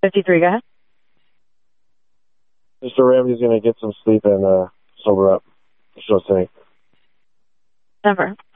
53, go ahead. Mr. Ramsey's going to get some sleep and sober up. Sure thing. Never.